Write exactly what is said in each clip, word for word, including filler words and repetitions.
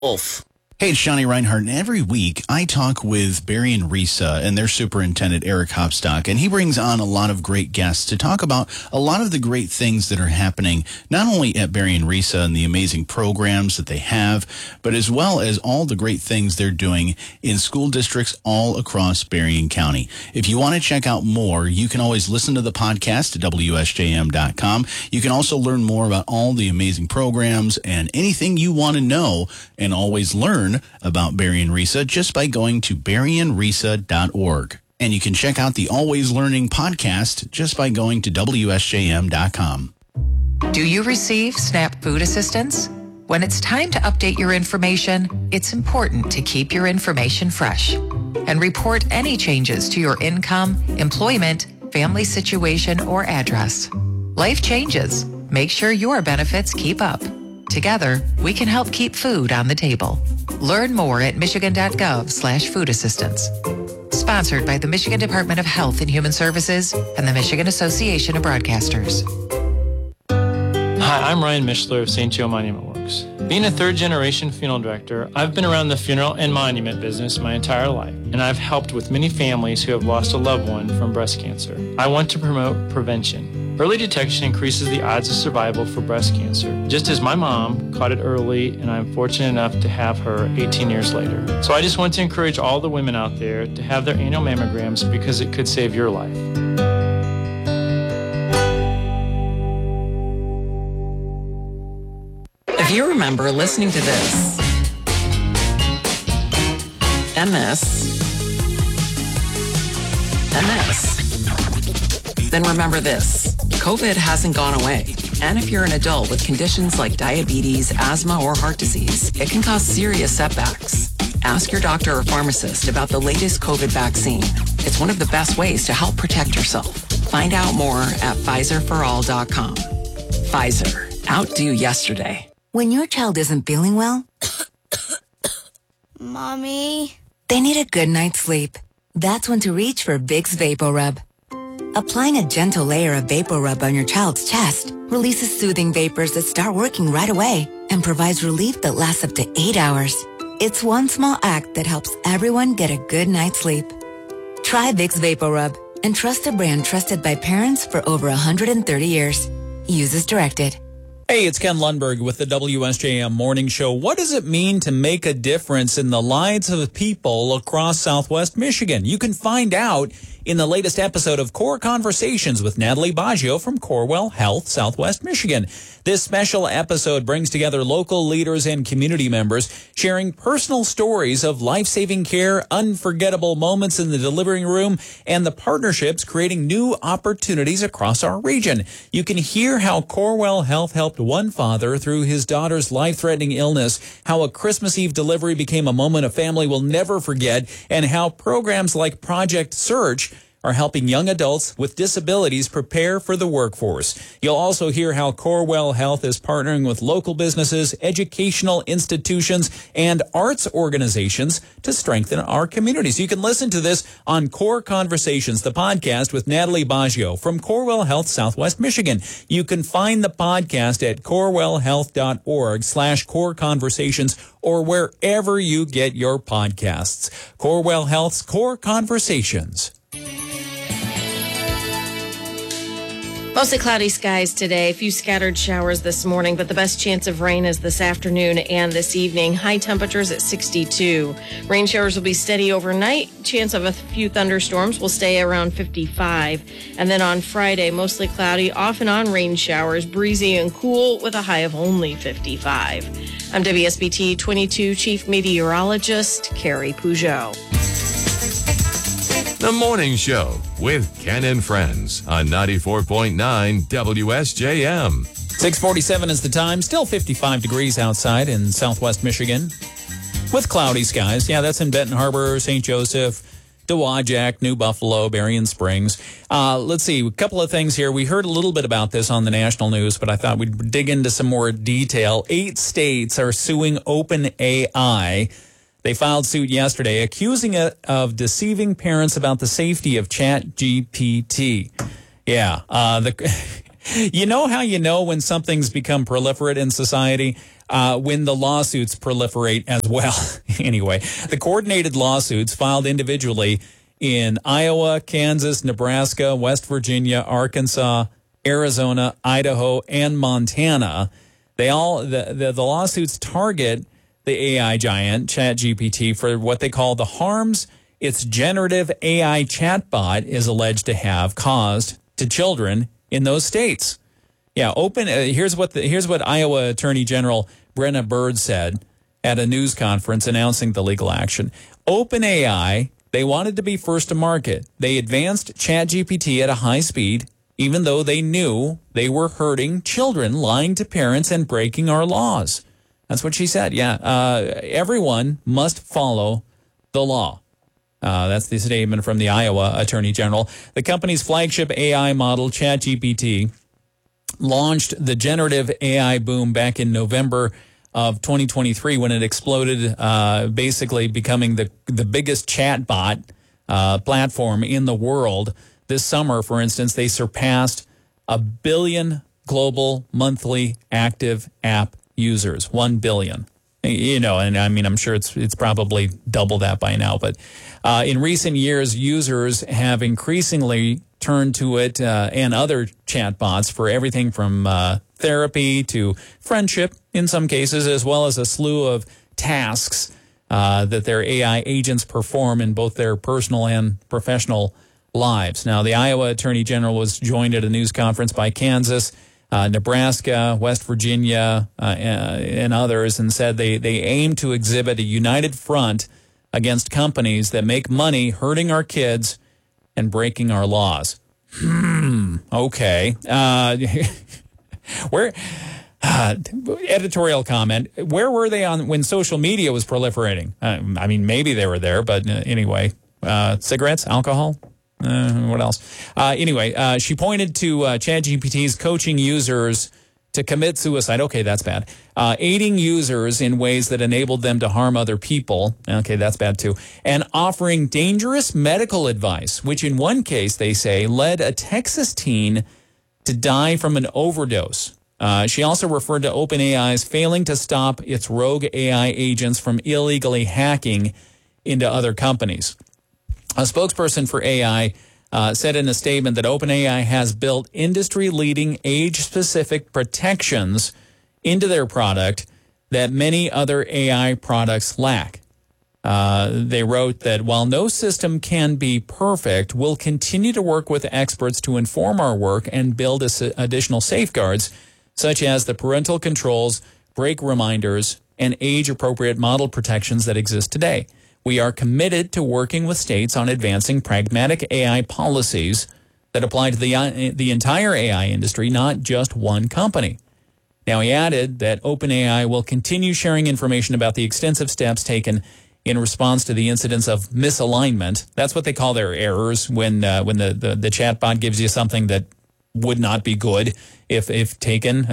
Wolf. Hey, it's Johnny Reinhardt, and every week I talk with Barry and Risa and their superintendent, Eric Hopstock, and he brings on a lot of great guests to talk about a lot of the great things that are happening, not only at Barry and Risa and the amazing programs that they have, but as well as all the great things they're doing in school districts all across Berrien County. If you want to check out more, you can always listen to the podcast at W S J M dot com. You can also learn more about all the amazing programs and anything you want to know and always learn about Barry and Risa just by going to berrien risa dot org. And you can check out the Always Learning podcast just by going to W S J M dot com. Do you receive SNAP food assistance? When it's time to update your information, it's important to keep your information fresh and report any changes to your income, employment, family situation, or address. Life changes. Make sure your benefits keep up. Together, we can help keep food on the table. Learn more at michigan dot gov slash food assistance. Sponsored by the Michigan Department of Health and Human Services and the Michigan Association of Broadcasters. Hi, I'm Ryan Mishler of Saint Joe Monument Works. Being a third-generation funeral director, I've been around the funeral and monument business my entire life, and I've helped with many families who have lost a loved one from breast cancer. I want to promote prevention. Early detection increases the odds of survival for breast cancer, just as my mom caught it early, and I'm fortunate enough to have her eighteen years later. So I just want to encourage all the women out there to have their annual mammograms because it could save your life. If you remember listening to this, and this, and this, then remember this. COVID hasn't gone away. And if you're an adult with conditions like diabetes, asthma, or heart disease, it can cause serious setbacks. Ask your doctor or pharmacist about the latest COVID vaccine. It's one of the best ways to help protect yourself. Find out more at Pfizer for all dot com. Pfizer. Outdo yesterday. When your child isn't feeling well, Mommy, they need a good night's sleep. That's when to reach for Vicks VapoRub. Applying a gentle layer of VapoRub on your child's chest releases soothing vapors that start working right away and provides relief that lasts up to eight hours. It's one small act that helps everyone get a good night's sleep. Try Vicks VapoRub and trust a brand trusted by parents for over one hundred thirty years. Use as directed. Hey, it's Ken Lundberg with the W S J M Morning Show. What does it mean to make a difference in the lives of people across Southwest Michigan? You can find out in the latest episode of Core Conversations with Natalie Baggio from Corewell Health, Southwest Michigan. This special episode brings together local leaders and community members sharing personal stories of life-saving care, unforgettable moments in the delivery room, and the partnerships creating new opportunities across our region. You can hear how Corewell Health helped one father through his daughter's life-threatening illness, how a Christmas Eve delivery became a moment a family will never forget, and how programs like Project Search are helping young adults with disabilities prepare for the workforce. You'll also hear how Corewell Health is partnering with local businesses, educational institutions, and arts organizations to strengthen our communities. You can listen to this on Core Conversations, the podcast with Natalie Baggio from Corewell Health, Southwest Michigan. You can find the podcast at corewell health dot org slash core conversations or wherever you get your podcasts. Corewell Health's Core Conversations. Mostly cloudy skies today. A few scattered showers this morning, but the best chance of rain is this afternoon and this evening. High temperatures at sixty-two. Rain showers will be steady overnight. Chance of a few thunderstorms will stay around fifty-five. And then on Friday, mostly cloudy, off and on rain showers, breezy and cool with a high of only fifty-five. I'm W S B T twenty-two Chief Meteorologist Carrie Peugeot. The Morning Show with Ken and Friends on ninety-four point nine W S J M. six forty-seven is the time. Still fifty-five degrees outside in Southwest Michigan with cloudy skies. Yeah, that's in Benton Harbor, Saint Joseph, Dowagiac, New Buffalo, Berrien Springs. Uh, let's see, a couple of things here. We heard a little bit about this on the national news, but I thought we'd dig into some more detail. Eight states are suing OpenAI. They filed suit yesterday, accusing it of deceiving parents about the safety of ChatGPT. Yeah, uh, the you know how you know when something's become proliferate in society? uh, when the lawsuits proliferate as well. Anyway, the coordinated lawsuits filed individually in Iowa, Kansas, Nebraska, West Virginia, Arkansas, Arizona, Idaho, and Montana. They all the, the, the lawsuits target the A I giant ChatGPT for what they call the harms its generative A I chatbot is alleged to have caused to children in those states. Yeah, open. Uh, here's what the, here's what Iowa Attorney General Brenna Bird said at a news conference announcing the legal action. OpenAI, they wanted to be first to market. They advanced ChatGPT at a high speed, even though they knew they were hurting children, lying to parents, and breaking our laws. That's what she said. Yeah, uh, everyone must follow the law. Uh, that's the statement from the Iowa Attorney General. The company's flagship A I model, ChatGPT, launched the generative A I boom back in November of twenty twenty-three when it exploded, uh, basically becoming the, the biggest chatbot uh, platform in the world. This summer, for instance, they surpassed a billion global monthly active app users, one billion. You know, and I mean, I'm sure it's it's probably double that by now. But uh, in recent years, users have increasingly turned to it uh, and other chatbots for everything from uh, therapy to friendship in some cases, as well as a slew of tasks uh, that their A I agents perform in both their personal and professional lives. Now, the Iowa Attorney General was joined at a news conference by Kansas, Uh, Nebraska, West Virginia, uh, and others, and said they, they aim to exhibit a united front against companies that make money hurting our kids and breaking our laws. Hmm. Okay. Uh, where? Uh, editorial comment. Where were they on when social media was proliferating? Uh, I mean, maybe they were there, but uh, anyway, uh, cigarettes, alcohol. Uh, what else? Uh, anyway, uh, she pointed to uh, ChatGPT's coaching users to commit suicide. Okay, that's bad. Uh, aiding users in ways that enabled them to harm other people. Okay, that's bad too. And offering dangerous medical advice, which in one case, they say, led a Texas teen to die from an overdose. Uh, she also referred to OpenAI's failing to stop its rogue A I agents from illegally hacking into other companies. A spokesperson for A I uh, said in a statement that OpenAI has built industry-leading age-specific protections into their product that many other A I products lack. Uh, they wrote that while no system can be perfect, we'll continue to work with experts to inform our work and build additional safeguards, such as the parental controls, break reminders, and age-appropriate model protections that exist today. We are committed to working with states on advancing pragmatic A I policies that apply to the, uh, the entire A I industry, not just one company. Now, he added that OpenAI will continue sharing information about the extensive steps taken in response to the incidents of misalignment. That's what they call their errors when uh, when the, the, the chatbot gives you something that would not be good if if taken.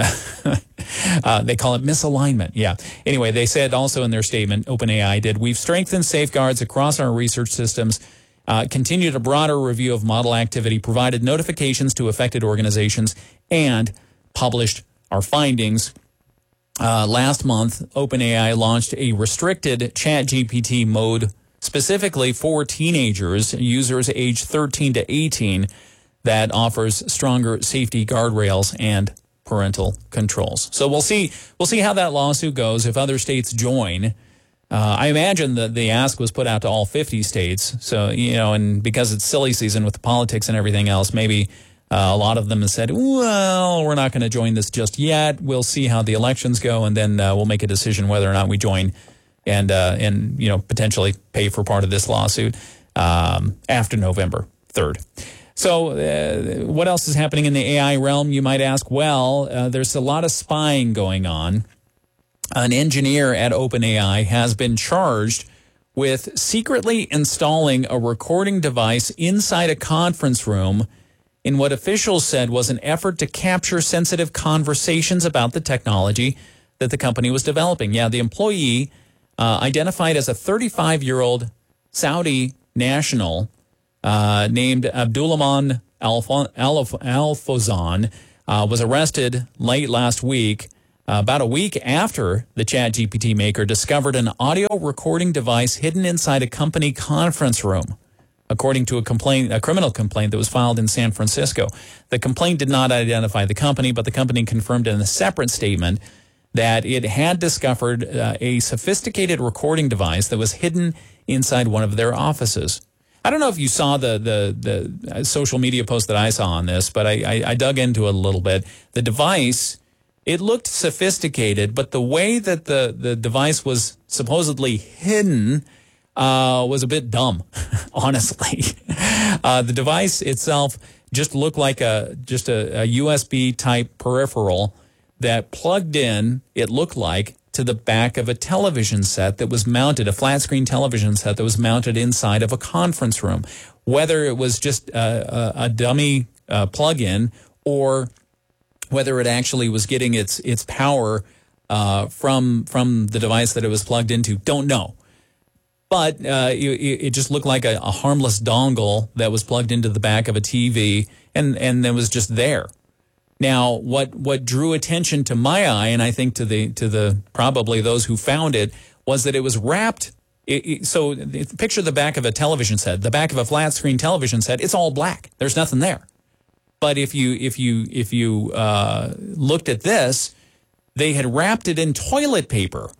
uh, they call it misalignment. Yeah. Anyway, they said also in their statement, OpenAI did, we've strengthened safeguards across our research systems, uh, continued a broader review of model activity, provided notifications to affected organizations, and published our findings. Uh, last month, OpenAI launched a restricted ChatGPT mode specifically for teenagers, users aged thirteen to eighteen, that offers stronger safety guardrails and parental controls. So we'll see. We'll see how that lawsuit goes if other states join. Uh, I imagine that the ask was put out to all fifty states. So you know, and because it's silly season with the politics and everything else, maybe uh, a lot of them have said, "Well, we're not going to join this just yet. We'll see how the elections go, and then uh, we'll make a decision whether or not we join, and uh, and you know, potentially pay for part of this lawsuit um, after November third." So uh, what else is happening in the A I realm, you might ask? Well, uh, there's a lot of spying going on. An engineer at OpenAI has been charged with secretly installing a recording device inside a conference room in what officials said was an effort to capture sensitive conversations about the technology that the company was developing. Yeah, the employee, uh, identified as a thirty-five-year-old Saudi national, Uh, named Abdulrahman Al-Fawzan, uh, was arrested late last week Uh, about a week after the ChatGPT maker discovered an audio recording device hidden inside a company conference room, according to a complaint, a criminal complaint that was filed in San Francisco. The complaint did not identify the company, but the company confirmed in a separate statement that it had discovered uh, a sophisticated recording device that was hidden inside one of their offices. I don't know if you saw the the, the social media post that I saw on this, but I, I, I dug into it a little bit. The device, it looked sophisticated, but the way that the, the device was supposedly hidden uh, was a bit dumb, honestly. Uh, the device itself just looked like a just a, a U S B type peripheral that plugged in, it looked like, to the back of a television set that was mounted, a flat screen television set that was mounted inside of a conference room. Whether it was just a, a, a dummy uh, plug-in or whether it actually was getting its its power uh, from from the device that it was plugged into, don't know. But uh, it, it just looked like a, a harmless dongle that was plugged into the back of a T V and and then was just there. Now, what what drew attention to my eye, and I think to the to the probably those who found it, was that it was wrapped. It, it, so picture the back of a television set, the back of a flat screen television set. It's all black. There's nothing there. But if you if you if you uh, looked at this, they had wrapped it in toilet paper,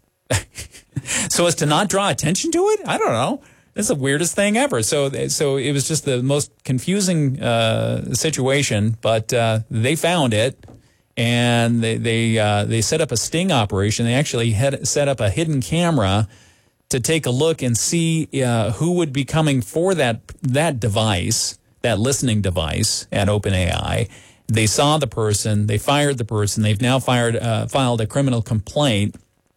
so as to not draw attention to it. I don't know. It's the weirdest thing ever. So so it was just the most confusing uh, situation. But uh, they found it, and they they uh, they set up a sting operation. They actually had set up a hidden camera to take a look and see uh, who would be coming for that that device. That listening device at OpenAI. They saw the person, they fired the person, they've now fired, uh, filed a criminal complaint,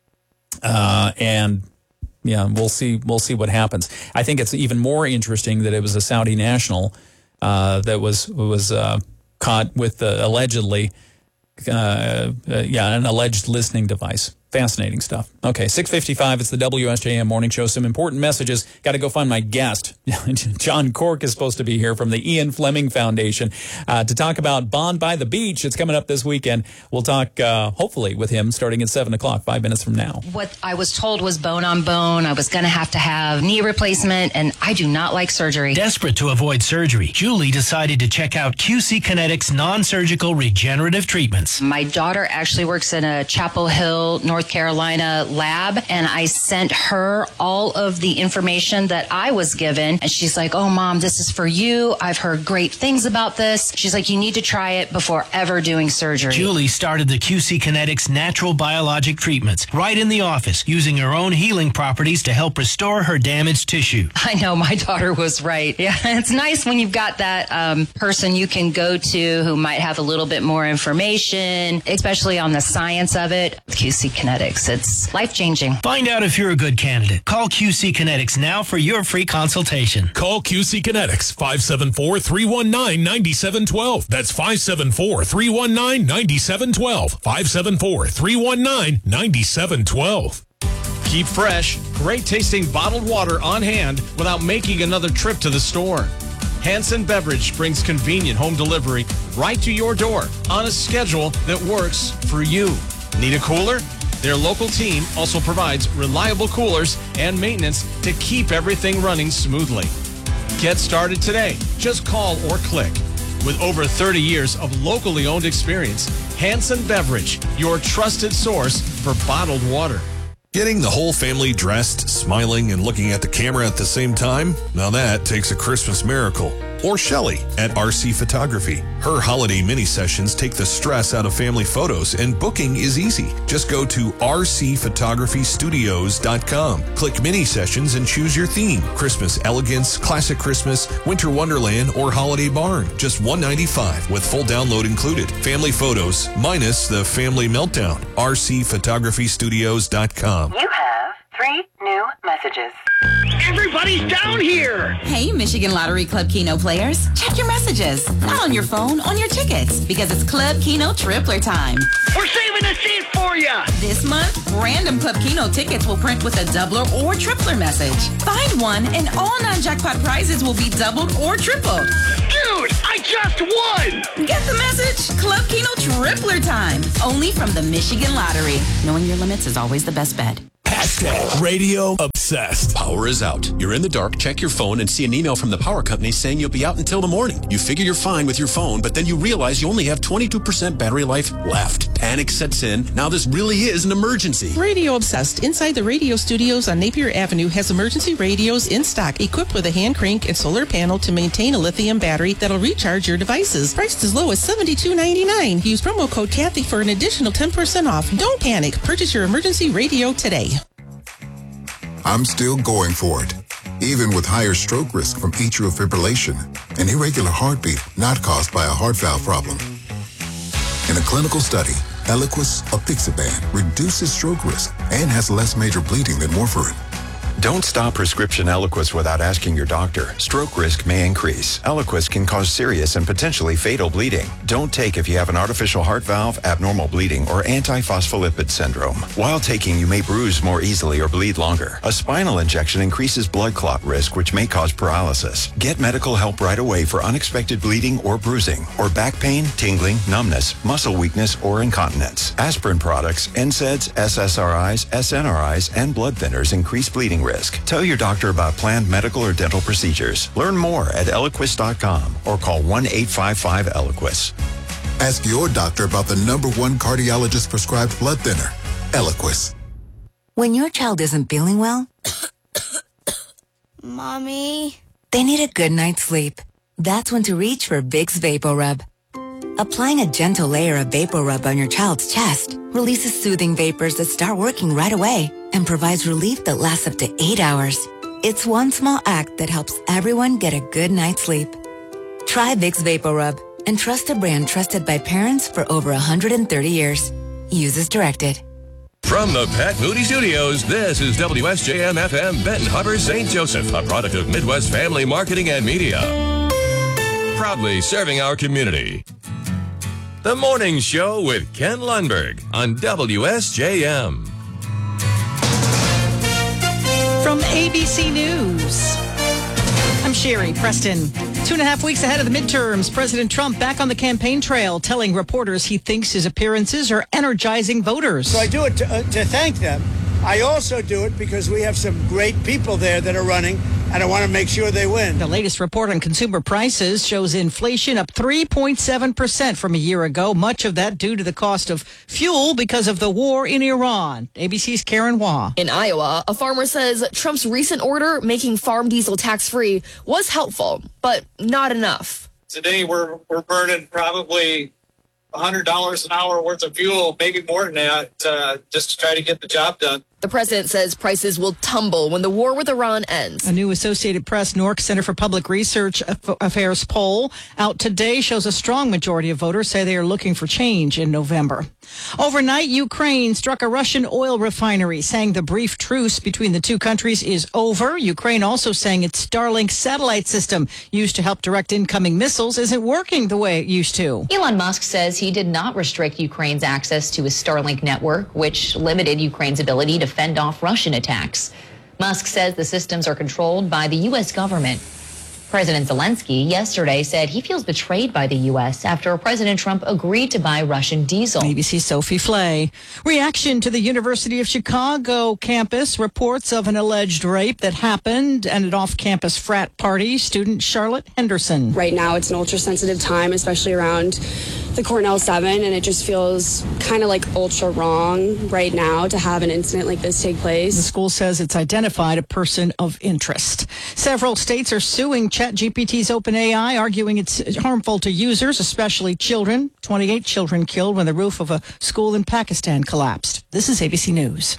uh, and yeah, we'll see, we'll see what happens. I think it's even more interesting that it was a Saudi national uh, that was was uh, caught with uh, allegedly, uh, uh, yeah, an alleged listening device. Fascinating stuff. Okay, six fifty-five, it's the W S J M Morning Show. Some important messages. Got to go find my guest. John Cork is supposed to be here from the Ian Fleming Foundation uh, to talk about Bond by the Beach. It's coming up this weekend. We'll talk, uh, hopefully, with him starting at seven o'clock, five minutes from now. What I was told was bone on bone. I was going to have to have knee replacement, and I do not like surgery. Desperate to avoid surgery, Julie decided to check out Q C Kinetics non-surgical regenerative treatments. My daughter actually works in a Chapel Hill, North Carolina lab, and I sent her all of the information that I was given, and she's like, oh mom, this is for you. I've heard great things about this. She's like, you need to try it before ever doing surgery. Julie started the Q C Kinetics natural biologic treatments right in the office, using her own healing properties to help restore her damaged tissue. I know, my daughter was right. Yeah, it's nice when you've got that um, person you can go to who might have a little bit more information, especially on the science of it. Q C Kinetics, it's life-changing. Find out if you're a good candidate. Call Q C Kinetics now for your free consultation. Call Q C Kinetics, five seven four, three one nine, nine seven one two. That's five seven four, three one nine, nine seven one two. five seven four, three one nine, nine seven one two. Keep fresh, great-tasting bottled water on hand without making another trip to the store. Hanson Beverage brings convenient home delivery right to your door on a schedule that works for you. Need a cooler? Their local team also provides reliable coolers and maintenance to keep everything running smoothly. Get started today. Just call or click. With over thirty years of locally owned experience, Hanson Beverage, your trusted source for bottled water. Getting the whole family dressed, smiling, and looking at the camera at the same time? Now that takes a Christmas miracle. Or Shelley at R C Photography. Her holiday mini sessions take the stress out of family photos, and booking is easy. Just go to R C photography studios dot com. Click mini sessions and choose your theme. Christmas elegance, classic Christmas, winter wonderland, or holiday barn. Just one hundred ninety-five dollars with full download included. Family photos minus the family meltdown. R C photography studios dot com. You have three new messages. Everybody's down here! Hey, Michigan Lottery Club Keno players. Check your messages. Not on your phone, on your tickets. Because it's Club Keno Tripler time. We're saving a seat for you! This month, random Club Keno tickets will print with a doubler or tripler message. Find one and all non-jackpot prizes will be doubled or tripled. Dude, I I just won! Get the message? Club Keno tripler time. Only from the Michigan Lottery. Knowing your limits is always the best bet. Hashtag radio obsessed. Power is out. You're in the dark, check your phone, and see an email from the power company saying you'll be out until the morning. You figure you're fine with your phone, but then you realize you only have twenty-two percent battery life left. Panic sets in. Now this really is an emergency. Radio Obsessed inside the radio studios on Napier Avenue has emergency radios in stock equipped with a hand crank and solar panel to maintain a lithium battery that'll recharge your devices. Priced as low as seventy-two ninety-nine. Use promo code Kathy for an additional ten percent off. Don't panic. Purchase your emergency radio today. I'm still going for it, even with higher stroke risk from atrial fibrillation, an irregular heartbeat not caused by a heart valve problem. In a clinical study, Eliquis apixaban reduces stroke risk and has less major bleeding than warfarin. Don't stop prescription Eliquis without asking your doctor. Stroke risk may increase. Eliquis can cause serious and potentially fatal bleeding. Don't take if you have an artificial heart valve, abnormal bleeding, or antiphospholipid syndrome. While taking, you may bruise more easily or bleed longer. A spinal injection increases blood clot risk, which may cause paralysis. Get medical help right away for unexpected bleeding or bruising, or back pain, tingling, numbness, muscle weakness, or incontinence. Aspirin products, N SAIDs, S S R Is, S N R Is, and blood thinners increase bleeding risk. Tell your doctor about planned medical or dental procedures. Learn more at Eliquis dot com or call one eight five five Eliquis. Ask your doctor about the number one cardiologist prescribed blood thinner, Eliquis. When your child isn't feeling well, Mommy, they need a good night's sleep. That's when to reach for Vicks VapoRub. Applying a gentle layer of VapoRub on your child's chest releases soothing vapors that start working right away and provides relief that lasts up to eight hours. It's one small act that helps everyone get a good night's sleep. Try Vicks VapoRub and trust a brand trusted by parents for over one hundred thirty years. Use as directed. From the Pat Moody Studios, this is W S J M F M Benton Harbor, Saint Joseph, a product of Midwest Family Marketing and Media. Proudly serving our community. The Morning Show with Ken Lundberg on W S J M. From A B C News, I'm Sherry Preston. Two and a half weeks ahead of the midterms, President Trump back on the campaign trail, telling reporters he thinks his appearances are energizing voters. So I do it to, uh, to thank them. I also do it because we have some great people there that are running, and I want to make sure they win. The latest report on consumer prices shows inflation up three point seven percent from a year ago, much of that due to the cost of fuel because of the war in Iran. A B C's Karen Waugh. In Iowa, a farmer says Trump's recent order making farm diesel tax-free was helpful, but not enough. Today, we're, we're burning probably one hundred dollars an hour worth of fuel, maybe more than that, uh, just to try to get the job done. The president says prices will tumble when the war with Iran ends. A new Associated Press N O R C Center for Public Research Affairs poll out today shows a strong majority of voters say they are looking for change in November. Overnight, Ukraine struck a Russian oil refinery, saying the brief truce between the two countries is over. Ukraine also saying its Starlink satellite system used to help direct incoming missiles isn't working the way it used to. Elon Musk says he did not restrict Ukraine's access to his Starlink network, which limited Ukraine's ability to fend off Russian attacks. Musk says the systems are controlled by the U S government. President Zelensky yesterday said he feels betrayed by the U S after President Trump agreed to buy Russian diesel. A B C's Sophie Flay. Reaction to the University of Chicago campus reports of an alleged rape that happened at an off-campus frat party. Student Charlotte Henderson. Right now, it's an ultra-sensitive time, especially around the Cornell seven, and it just feels kind of like ultra wrong right now to have an incident like this take place. The school says it's identified a person of interest. Several states are suing ChatGPT's OpenAI, arguing it's harmful to users, especially children. twenty-eight children killed when the roof of a school in Pakistan collapsed. This is A B C News.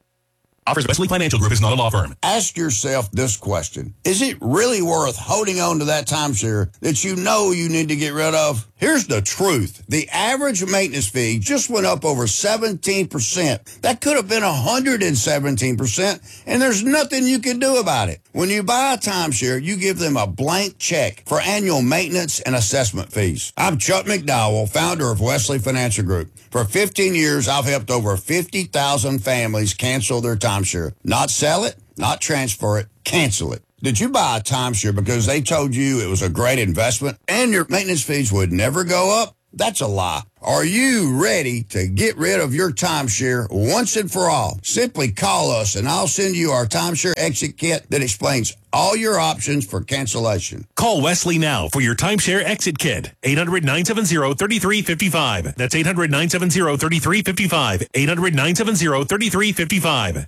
Offers Wesley Financial Group is not a law firm. Ask yourself this question. Is it really worth holding on to that timeshare that you know you need to get rid of? Here's the truth. The average maintenance fee just went up over seventeen percent. That could have been one hundred seventeen percent, and there's nothing you can do about it. When you buy a timeshare, you give them a blank check for annual maintenance and assessment fees. I'm Chuck McDowell, founder of Wesley Financial Group. For fifteen years, I've helped over fifty thousand families cancel their timeshare. Not sell it, not transfer it, cancel it. Did you buy a timeshare because they told you it was a great investment and your maintenance fees would never go up? That's a lie. Are you ready to get rid of your timeshare once and for all? Simply call us and I'll send you our timeshare exit kit that explains all your options for cancellation. Call Wesley now for your timeshare exit kit. eight hundred, nine seven zero, three three five five. That's eight hundred, nine seven zero, three three five five. eight hundred, nine seven zero, three three five five.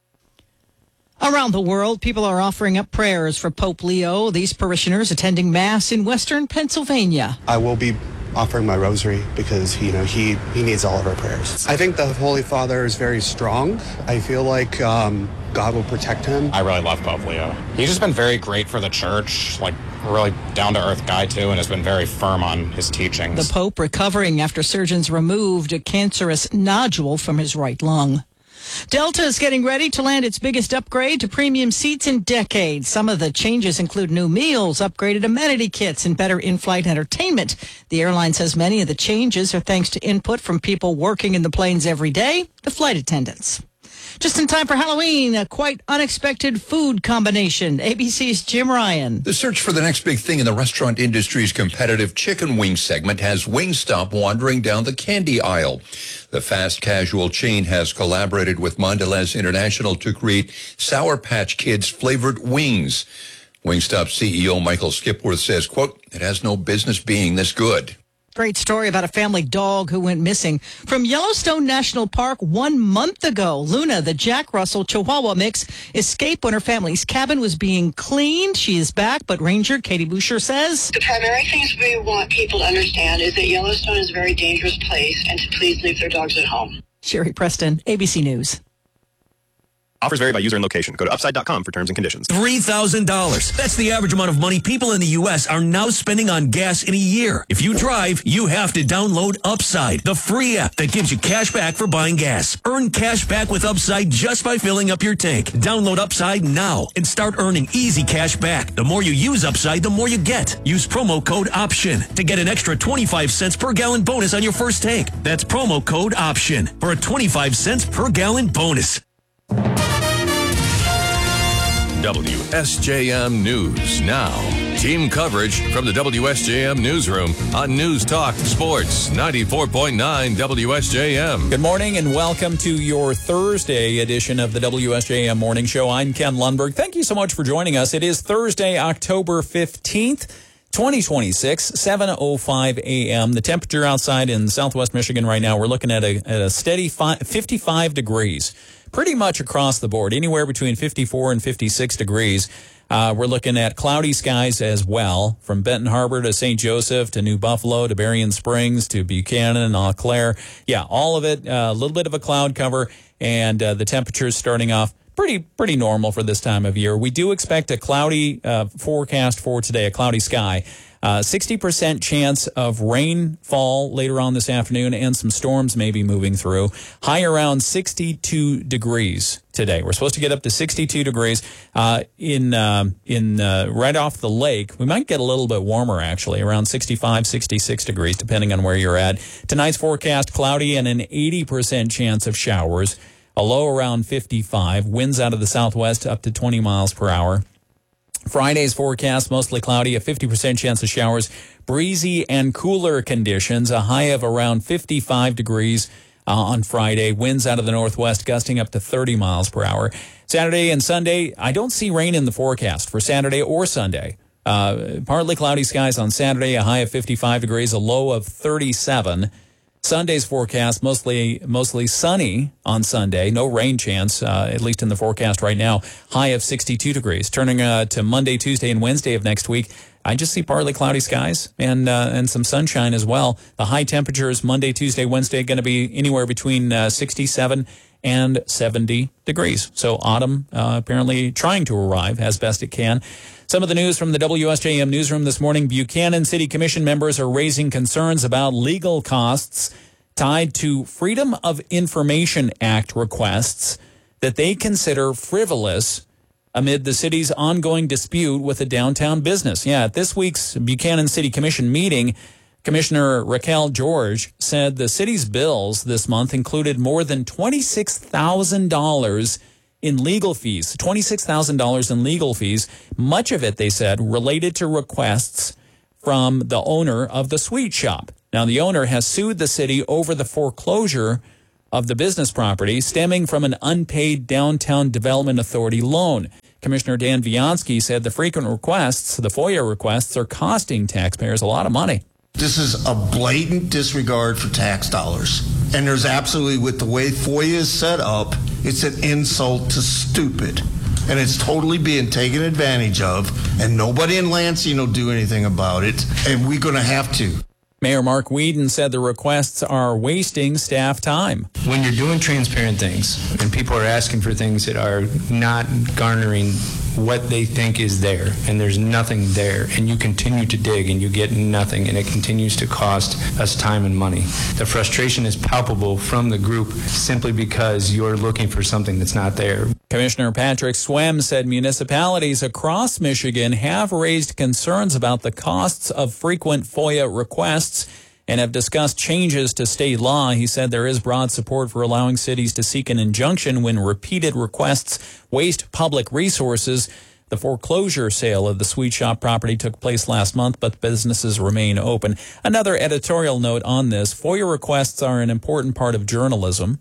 Around the world, people are offering up prayers for Pope Leo. These parishioners attending Mass in Western Pennsylvania. I will be offering my rosary because, you know, he, he needs all of our prayers. I think the Holy Father is very strong. I feel like um, God will protect him. I really love Pope Leo. He's just been very great for the church, like a really down-to-earth guy, too, and has been very firm on his teachings. The Pope recovering after surgeons removed a cancerous nodule from his right lung. Delta is getting ready to land its biggest upgrade to premium seats in decades. Some of the changes include new meals, upgraded amenity kits, and better in-flight entertainment. The airline says many of the changes are thanks to input from people working in the planes every day, the flight attendants. Just in time for Halloween, a quite unexpected food combination. A B C's Jim Ryan. The search for the next big thing in the restaurant industry's competitive chicken wing segment has Wingstop wandering down the candy aisle. The fast casual chain has collaborated with Mondelez International to create Sour Patch Kids flavored wings. Wingstop C E O Michael Skipworth says, quote, "It has no business being this good." Great story about a family dog who went missing from Yellowstone National Park one month ago. Luna, the Jack Russell Chihuahua mix, escaped when her family's cabin was being cleaned. She is back, but Ranger Katie Boucher says the primary things we want people to understand is that Yellowstone is a very dangerous place and to please leave their dogs at home. Sherry Preston, A B C News. Offers vary by user and location. Go to upside dot com for terms and conditions. three thousand dollars. That's the average amount of money people in the U S are now spending on gas in a year. If you drive, you have to download Upside, the free app that gives you cash back for buying gas. Earn cash back with Upside just by filling up your tank. Download Upside now and start earning easy cash back. The more you use Upside, the more you get. Use promo code OPTION to get an extra twenty-five cents per gallon bonus on your first tank. That's promo code OPTION for a twenty-five cents per gallon bonus. W S J M News Now. Team coverage from the W S J M Newsroom on News Talk Sports ninety-four point nine W S J M. Good morning and welcome to your Thursday edition of the W S J M Morning Show. I'm Ken Lundberg. Thank you so much for joining us. It is Thursday, October fifteenth, twenty twenty-six, seven oh five a.m. The temperature outside in southwest Michigan right now, we're looking at a, at a steady fifty-five degrees. Pretty much across the board, anywhere between fifty-four and fifty-six degrees. Uh, we're looking at cloudy skies as well, from Benton Harbor to Saint Joseph to New Buffalo to Berrien Springs to Buchanan and Eau Claire. Yeah, all of it, a uh, little bit of a cloud cover, and uh, the temperatures starting off pretty pretty normal for this time of year. We do expect a cloudy uh, forecast for today, a cloudy sky. Uh, sixty percent chance of rainfall later on this afternoon and some storms may be moving through. High around sixty-two degrees today. We're supposed to get up to sixty-two degrees uh, in uh, in uh, right off the lake. We might get a little bit warmer, actually, around sixty-five, sixty-six degrees, depending on where you're at. Tonight's forecast, cloudy and an eighty percent chance of showers. A low around fifty-five. Winds out of the southwest up to twenty miles per hour. Friday's forecast, mostly cloudy, a fifty percent chance of showers, breezy and cooler conditions, a high of around fifty-five degrees uh, on Friday. Winds out of the northwest gusting up to thirty miles per hour. Saturday and Sunday, I don't see rain in the forecast for Saturday or Sunday. Uh, partly cloudy skies on Saturday, a high of fifty-five degrees, a low of thirty-seven. Sunday's forecast, mostly mostly sunny on Sunday. No rain chance, uh, at least in the forecast right now. High of sixty-two degrees. Turning uh, to Monday, Tuesday, and Wednesday of next week, I just see partly cloudy skies and uh, and some sunshine as well. The high temperatures Monday, Tuesday, Wednesday going to be anywhere between uh, sixty-seven and seventy degrees. So autumn uh, apparently trying to arrive as best it can. Some of the news from the W S J M newsroom this morning. Buchanan City Commission members are raising concerns about legal costs tied to Freedom of Information Act requests that they consider frivolous amid the city's ongoing dispute with a downtown business. Yeah, at this week's Buchanan City Commission meeting, Commissioner Raquel George said the city's bills this month included more than twenty-six thousand dollars in legal fees, twenty-six thousand dollars in legal fees. Much of it, they said, related to requests from the owner of the sweet shop. Now, the owner has sued the city over the foreclosure of the business property stemming from an unpaid Downtown Development Authority loan. Commissioner Dan Viansky said the frequent requests, the FOIA requests, are costing taxpayers a lot of money. This is a blatant disregard for tax dollars. And there's absolutely, with the way FOIA is set up, it's an insult to stupid. And it's totally being taken advantage of. And nobody in Lansing will do anything about it. And we're going to have to. Mayor Mark Whedon said the requests are wasting staff time. When you're doing transparent things and people are asking for things that are not garnering what they think is there, and there's nothing there, and you continue to dig and you get nothing, and it continues to cost us time and money. The frustration is palpable from the group simply because you're looking for something that's not there. Commissioner Patrick Swem said municipalities across Michigan have raised concerns about the costs of frequent FOIA requests and have discussed changes to state law. He said there is broad support for allowing cities to seek an injunction when repeated requests waste public resources. The foreclosure sale of the sweet shop property took place last month, but businesses remain open. Another editorial note on this: FOIA requests are an important part of journalism.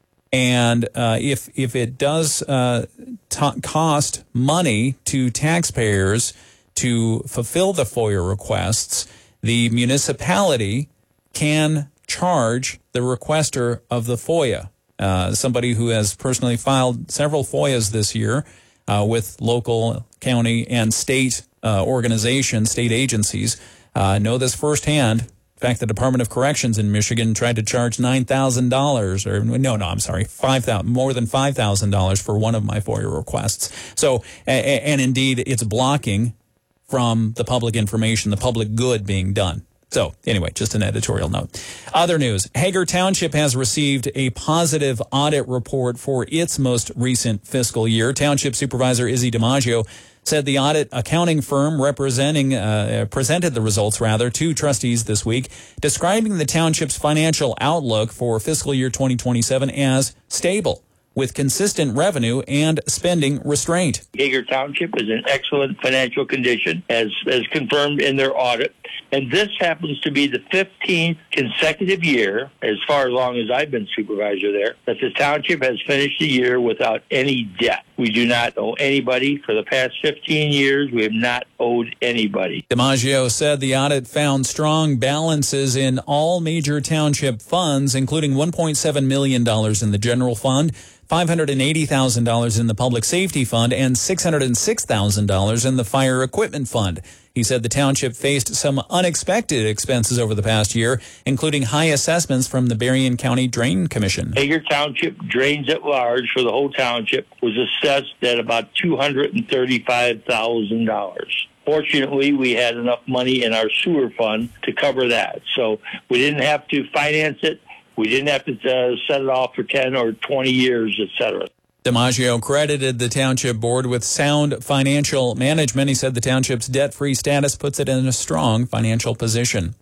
And uh, if if it does uh, t- cost money to taxpayers to fulfill the FOIA requests, the municipality can charge the requester of the FOIA. Uh, somebody who has personally filed several FOIAs this year uh, with local, county, and state uh, organizations, state agencies, uh, know this firsthand. In fact, the Department of Corrections in Michigan tried to charge nine thousand dollars, or no, no, I'm sorry, five thousand, more than five thousand dollars for one of my FOIA requests. So, and indeed, it's blocking from the public information, the public good being done. So anyway, just an editorial note. Other news: Hager Township has received a positive audit report for its most recent fiscal year. Township Supervisor Izzy DiMaggio said the audit accounting firm representing uh, presented the results rather to trustees this week, describing the township's financial outlook for fiscal year twenty twenty-seven as stable, with consistent revenue and spending restraint. Hager Township is in excellent financial condition, as, as confirmed in their audit. And this happens to be the fifteenth consecutive year, as far along as I've been supervisor there, that the township has finished the year without any debt. We do not owe anybody. For the past fifteen years, we have not owed anybody. DiMaggio said the audit found strong balances in all major township funds, including one point seven million dollars in the general fund, five hundred eighty thousand dollars in the public safety fund, and six hundred six thousand dollars in the fire equipment fund. He said the township faced some unexpected expenses over the past year, including high assessments from the Berrien County Drain Commission. Hager Township drains at large for the whole township was assessed at about two hundred thirty-five thousand dollars. Fortunately, we had enough money in our sewer fund to cover that, so we didn't have to finance it. We didn't have to uh, set it off for ten or twenty years, et cetera. DiMaggio credited the township board with sound financial management. He said the township's debt-free status puts it in a strong financial position.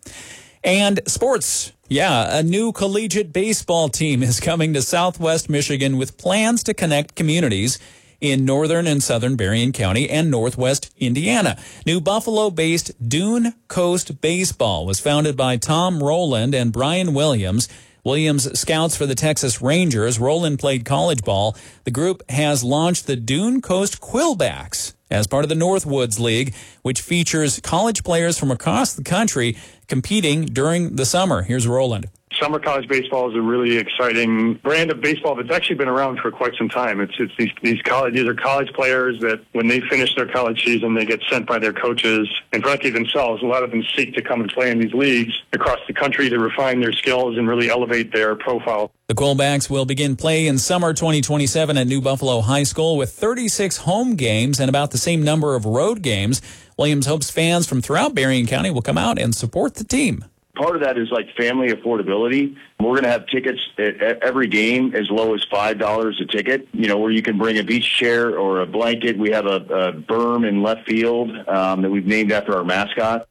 And sports. Yeah, a new collegiate baseball team is coming to Southwest Michigan with plans to connect communities in northern and southern Berrien County and northwest Indiana. New Buffalo-based Dune Coast Baseball was founded by Tom Rowland and Brian Williams. Williams scouts for the Texas Rangers. Rowland played college ball. The group has launched the Dune Coast Quillbacks as part of the Northwoods League, which features college players from across the country competing during the summer. Here's Rowland. Summer college baseball is a really exciting brand of baseball that's actually been around for quite some time. It's it's these these college these are college players that when they finish their college season, they get sent by their coaches and frankly themselves. A lot of them seek to come and play in these leagues across the country to refine their skills and really elevate their profile. The Quillbacks will begin play in summer twenty twenty-seven at New Buffalo High School with thirty-six home games and about the same number of road games. Williams hopes fans from throughout Berrien County will come out and support the team. Part of that is like family affordability. We're going to have tickets at every game as low as five dollars a ticket, you know, where you can bring a beach chair or a blanket. We have a, a berm in left field um, that we've named after our mascot.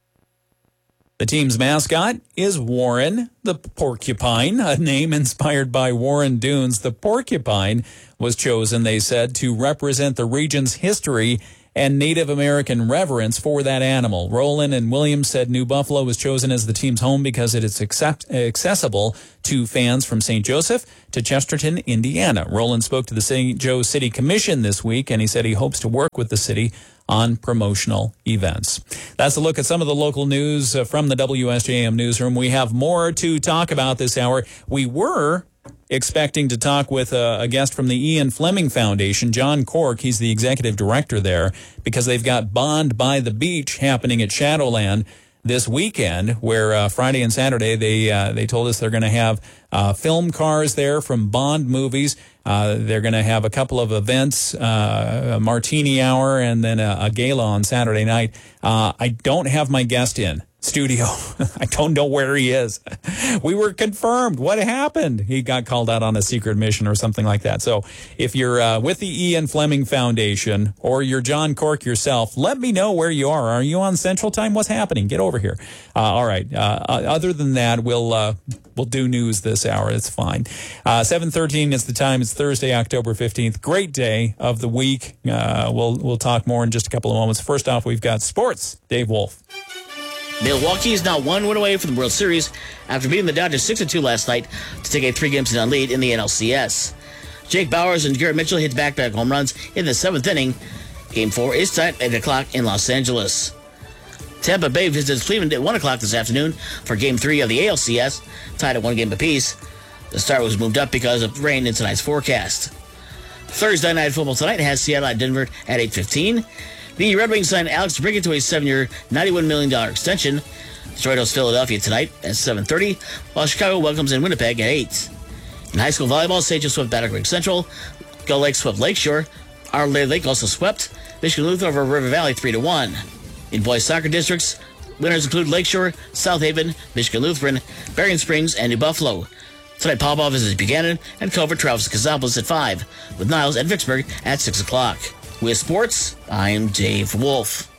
The team's mascot is Warren the Porcupine, a name inspired by Warren Dunes. The Porcupine was chosen, they said, to represent the region's history and Native American reverence for that animal. Rowland and Williams said New Buffalo was chosen as the team's home because it is accept- accessible to fans from Saint Joseph to Chesterton, Indiana. Rowland spoke to the Saint Joe City Commission this week, and he said he hopes to work with the city on promotional events. That's a look at some of the local news uh, from the W S J M newsroom. We have more to talk about this hour. We were expecting to talk with a, a guest from the Ian Fleming Foundation, John Cork. He's the executive director there, because they've got Bond by the Beach happening at Shadowland this weekend, where uh, Friday and Saturday they uh, they told us they're going to have uh, film cars there from Bond movies. Uh, they're going to have a couple of events, uh, a martini hour, and then a, a gala on Saturday night. Uh, I don't have my guest in studio. I don't know where he is. We were confirmed. What happened? He got called out on a secret mission or something like that. So if you're uh, with the Ian Fleming Foundation or you're John Cork yourself, let me know where you are. Are you on Central Time? What's happening? Get over here. Uh, all right. Uh, other than that, we'll uh, we'll do news this hour. It's fine. Uh, seven thirteen is the time. It's Thursday, October fifteenth. Great day of the week. Uh, we'll we'll talk more in just a couple of moments. First off, we've got sports. Dave Wolf. Milwaukee is now one win away from the World Series after beating the Dodgers six to two last night to take a three-game to none lead in the N L C S. Jake Bowers and Garrett Mitchell hit back-to-back home runs in the seventh inning. Game four is tied at eight o'clock in Los Angeles. Tampa Bay visits Cleveland at one o'clock this afternoon for Game three of the A L C S, tied at one game apiece. The start was moved up because of rain in tonight's forecast. Thursday Night Football tonight has Seattle at Denver at eight fifteen. The Red Wings signed Alex Brickett to a seven-year, ninety-one million dollars extension. Detroit hosts Philadelphia tonight at seven thirty, while Chicago welcomes in Winnipeg at eight. In high school volleyball, Saint Joe swept Battle Creek Central. Gull Lake swept Lakeshore. Our Lady Lake also swept Michigan Lutheran over River Valley three to one. In boys soccer districts, winners include Lakeshore, South Haven, Michigan Lutheran, Berrien Springs, and New Buffalo. Tonight, Popov visits Buchanan, and Culver travels to Cassopolis at five, with Niles at Vicksburg at six o'clock. With sports, I'm Dave Wolf.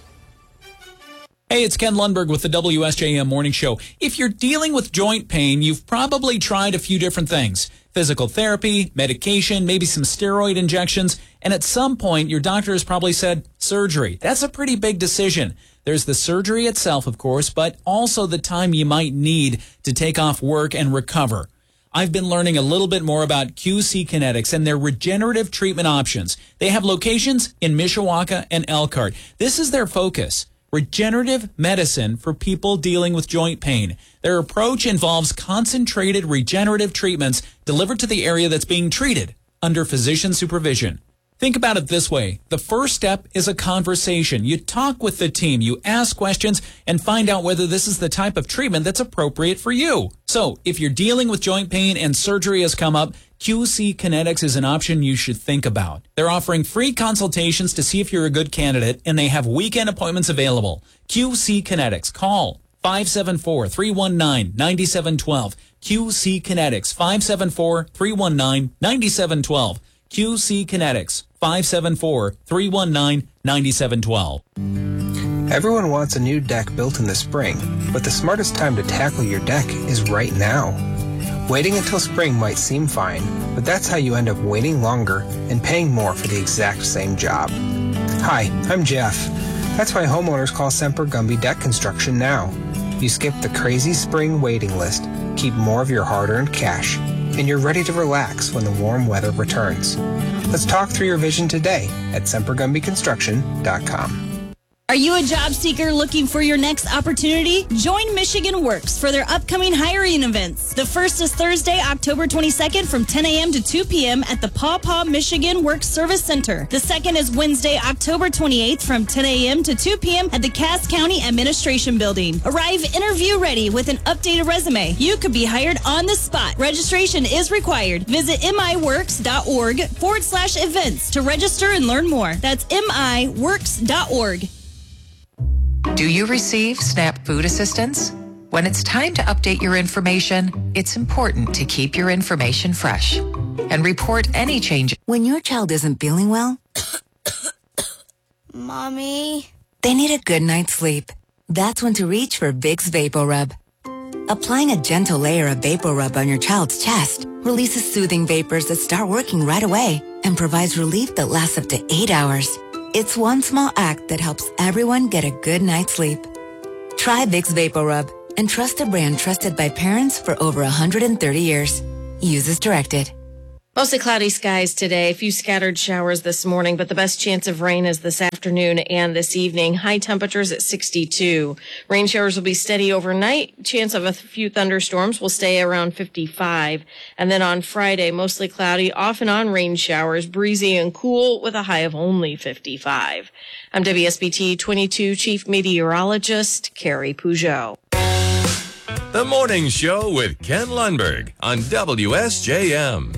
Hey, it's Ken Lundberg with the W S J M Morning Show. If you're dealing with joint pain, you've probably tried a few different things. Physical therapy, medication, maybe some steroid injections, and at some point your doctor has probably said surgery. That's a pretty big decision. There's the surgery itself, of course, but also the time you might need to take off work and recover. I've been learning a little bit more about Q C Kinetics and their regenerative treatment options. They have locations in Mishawaka and Elkhart. This is their focus: regenerative medicine for people dealing with joint pain. Their approach involves concentrated regenerative treatments delivered to the area that's being treated under physician supervision. Think about it this way. The first step is a conversation. You talk with the team, you ask questions, and find out whether this is the type of treatment that's appropriate for you. So, if you're dealing with joint pain and surgery has come up, Q C Kinetics is an option you should think about. They're offering free consultations to see if you're a good candidate, and they have weekend appointments available. Q C Kinetics. Call five seven four, three one nine, nine seven one two. Q C Kinetics, five seven four, three one nine, nine seven one two. Q C Kinetics, five seven four, three one nine, nine seven one two. Everyone wants a new deck built in the spring, but the smartest time to tackle your deck is right now. Waiting until spring might seem fine, but that's how you end up waiting longer and paying more for the exact same job. Hi, I'm Jeff. That's why homeowners call Semper Gumby Deck Construction now. You skip the crazy spring waiting list, keep more of your hard-earned cash, and you're ready to relax when the warm weather returns. Let's talk through your vision today at semper gumby construction dot com. Are you a job seeker looking for your next opportunity? Join Michigan Works for their upcoming hiring events. The first is Thursday, October twenty-second from ten a.m. to two p.m. at the Paw Paw Michigan Works Service Center. The second is Wednesday, October twenty-eighth from ten a.m. to two p.m. at the Cass County Administration Building. Arrive interview ready with an updated resume. You could be hired on the spot. Registration is required. Visit miworks.org forward slash events to register and learn more. That's miworks dot org. Do you receive SNAP food assistance? When it's time to update your information, it's important to keep your information fresh and report any changes. When your child isn't feeling well, Mommy, they need a good night's sleep. That's when to reach for Vicks VapoRub. Applying a gentle layer of VapoRub on your child's chest releases soothing vapors that start working right away and and provides relief that lasts up to eight hours. It's one small act that helps everyone get a good night's sleep. Try Vicks VapoRub and trust a brand trusted by parents for over one hundred thirty years. Use as directed. Mostly cloudy skies today. A few scattered showers this morning, but the best chance of rain is this afternoon and this evening. High temperatures at sixty-two. Rain showers will be steady overnight. Chance of a few thunderstorms will stay around fifty-five. And then on Friday, mostly cloudy, off and on rain showers, breezy and cool with a high of only fifty-five. I'm W S B T twenty-two Chief Meteorologist Carrie Peugeot. The Morning Show with Ken Lundberg on W S J M.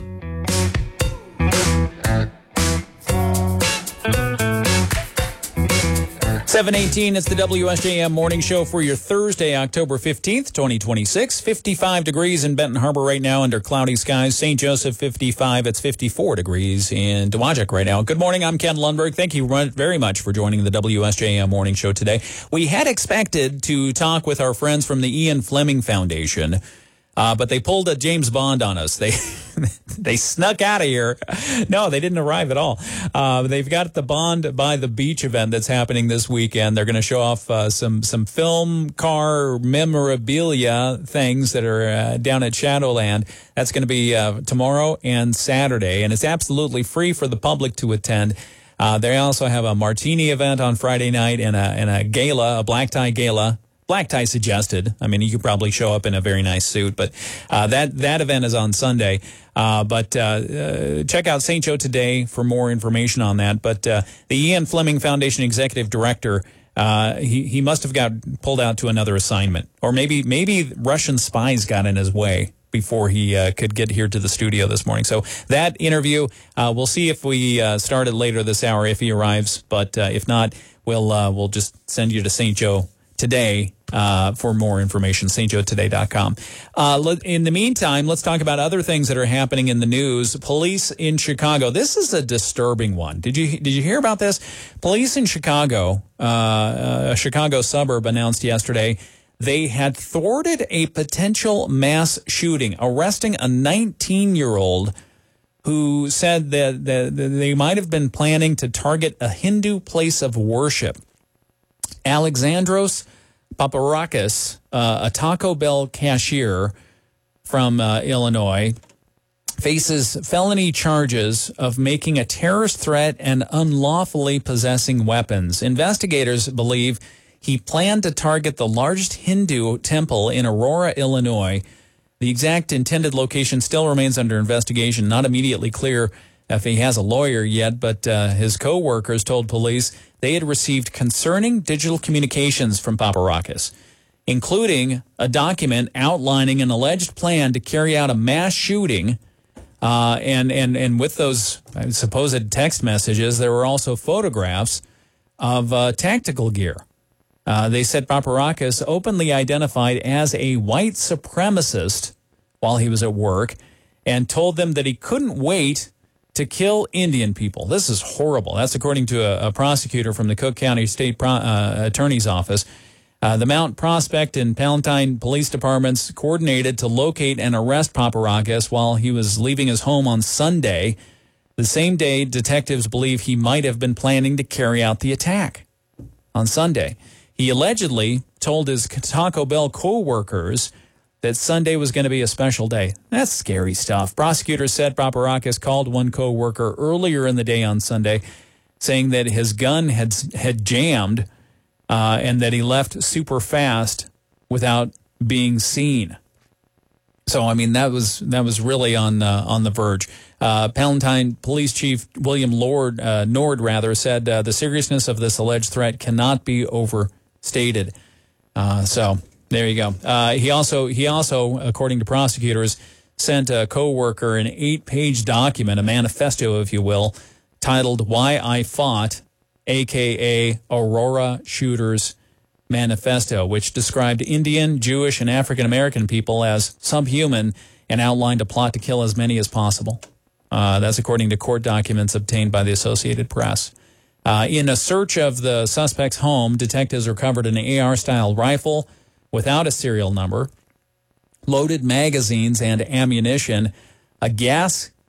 seven eighteen, it's the W S J M Morning Show for your Thursday, October fifteenth, twenty twenty-six. fifty-five degrees in Benton Harbor right now under cloudy skies. Saint Joseph, fifty-five. It's fifty-four degrees in Dowagiac right now. Good morning. I'm Ken Lundberg. Thank you very much for joining the W S J M Morning Show today. We had expected to talk with our friends from the Ian Fleming Foundation, Uh, but they pulled a James Bond on us. They they snuck out of here. No, they didn't arrive at all. Uh, they've got the Bond by the Beach event that's happening this weekend. They're going to show off uh, some some film car memorabilia things that are uh, down at Shadowland. That's going to be uh, tomorrow and Saturday, and it's absolutely free for the public to attend. Uh, they also have a martini event on Friday night and a, and a gala, a black tie gala. Black tie suggested. I mean, you could probably show up in a very nice suit, but uh, that that event is on Sunday. Uh, but uh, uh, check out Saint Joe today for more information on that. But uh, the Ian Fleming Foundation Executive Director, uh, he he must have got pulled out to another assignment, or maybe maybe Russian spies got in his way before he uh, could get here to the studio this morning. So that interview, uh, we'll see if we uh, start it later this hour if he arrives. But uh, if not, we'll uh, we'll just send you to Saint Joe today uh, for more information, S T Joe today dot com. Uh, in the meantime, let's talk about other things that are happening in the news. Police in Chicago. This is a disturbing one. Did you did you hear about this? Police in Chicago, uh, a Chicago suburb, announced yesterday they had thwarted a potential mass shooting, arresting a nineteen-year-old who said that, that they might have been planning to target a Hindu place of worship. Alexandros Paparakis, uh, a Taco Bell cashier from uh, Illinois, faces felony charges of making a terrorist threat and unlawfully possessing weapons. Investigators believe he planned to target the largest Hindu temple in Aurora, Illinois. The exact intended location still remains under investigation. Not immediately clear if he has a lawyer yet, but uh, his co-workers told police they had received concerning digital communications from Paparakis, including a document outlining an alleged plan to carry out a mass shooting. Uh, and, and, and with those supposed text messages, there were also photographs of uh, tactical gear. Uh, they said Paparakis openly identified as a white supremacist while he was at work and told them that he couldn't wait to kill Indian people. This is horrible. That's according to a, a prosecutor from the Cook County State Pro, uh, Attorney's Office. Uh, the Mount Prospect and Palatine police departments coordinated to locate and arrest Paparakis while he was leaving his home on Sunday. The same day, detectives believe he might have been planning to carry out the attack on Sunday. He allegedly told his Taco Bell co-workers that Sunday was going to be a special day. That's scary stuff. Prosecutors said Paparakis called one co-worker earlier in the day on Sunday, saying that his gun had had jammed uh, and that he left super fast without being seen. So, I mean, that was that was really on uh, on the verge. Uh, Palatine Police Chief William Lord uh, Nord rather said uh, the seriousness of this alleged threat cannot be overstated. Uh, so. There you go. Uh, he also, he also, according to prosecutors, sent a coworker an eight-page document, a manifesto, if you will, titled "Why I Fought," a k a. Aurora Shooters Manifesto, which described Indian, Jewish, and African-American people as subhuman and outlined a plot to kill as many as possible. Uh, that's according to court documents obtained by the Associated Press. Uh, in a search of the suspect's home, detectives recovered an A R-style rifle without a serial number, loaded magazines and ammunition, a gas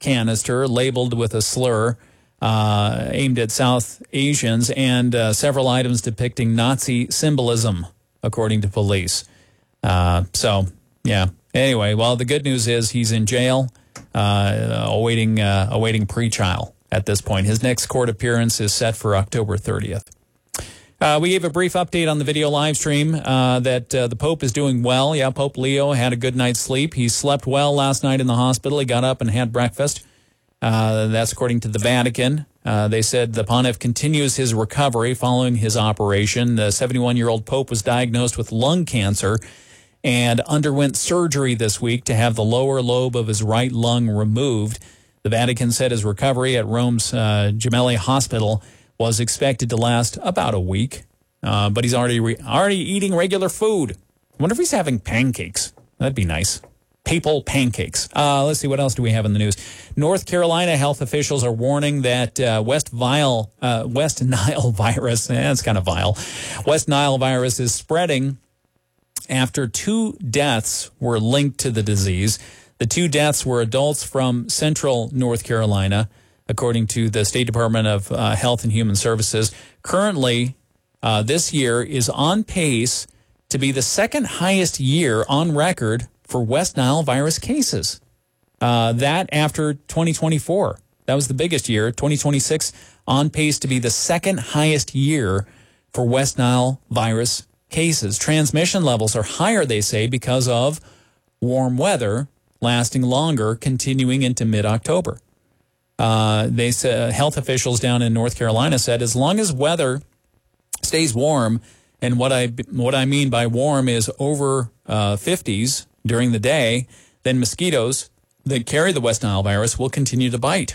canister labeled with a slur uh, aimed at South Asians and uh, several items depicting Nazi symbolism, according to police. Uh, so, yeah. Anyway, well, the good news is he's in jail, uh, awaiting uh, awaiting pretrial at this point. His next court appearance is set for October thirtieth. Uh, we gave a brief update on the video live stream uh, that uh, the Pope is doing well. Yeah, Pope Leo had a good night's sleep. He slept well last night in the hospital. He got up and had breakfast. Uh, that's according to the Vatican. Uh, they said the pontiff continues his recovery following his operation. The seventy-one-year-old Pope was diagnosed with lung cancer and underwent surgery this week to have the lower lobe of his right lung removed. The Vatican said his recovery at Rome's uh, Gemelli Hospital was expected to last about a week, uh, but he's already re- already eating regular food. I wonder if he's having pancakes. That'd be nice. Papal pancakes. Uh, let's see, what else do we have in the news? North Carolina health officials are warning that uh, West, Vile, uh, West Nile virus, eh, it's kind of vile, West Nile virus is spreading after two deaths were linked to the disease. The two deaths were adults from central North Carolina, according to the State Department of uh, Health and Human Services. Currently, uh, this year is on pace to be the second highest year on record for West Nile virus cases. Uh, that after twenty twenty-four. That was the biggest year. twenty twenty-six on pace to be the second highest year for West Nile virus cases. Transmission levels are higher, they say, because of warm weather lasting longer, continuing into mid-October. Uh, they said, health officials down in North Carolina said, as long as weather stays warm, and what I what I mean by warm is over uh, fifties during the day, then mosquitoes that carry the West Nile virus will continue to bite.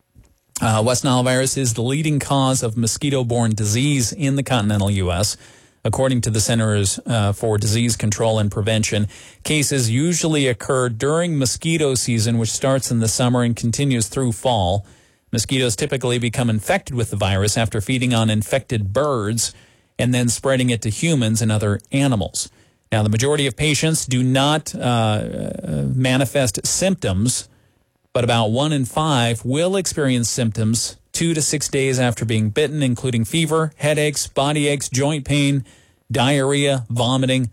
Uh, West Nile virus is the leading cause of mosquito-borne disease in the continental U S, according to the Centers uh, for Disease Control and Prevention. Cases usually occur during mosquito season, which starts in the summer and continues through fall. Mosquitoes typically become infected with the virus after feeding on infected birds and then spreading it to humans and other animals. Now, the majority of patients do not uh, manifest symptoms, but about one in five will experience symptoms two to six days after being bitten, including fever, headaches, body aches, joint pain, diarrhea, vomiting,